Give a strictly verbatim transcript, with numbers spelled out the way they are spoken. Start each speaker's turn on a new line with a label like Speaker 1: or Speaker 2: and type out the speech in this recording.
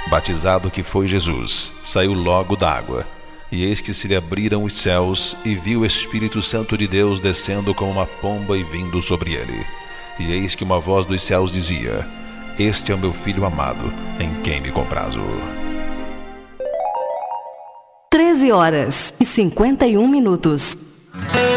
Speaker 1: batizado que foi Jesus, saiu logo da água. E eis que se lhe abriram os céus, e viu o Espírito Santo de Deus descendo como uma pomba e vindo sobre ele. E eis que uma voz dos céus dizia: Este é o meu Filho amado, em quem me comprazo.
Speaker 2: treze horas e cinquenta e um minutos.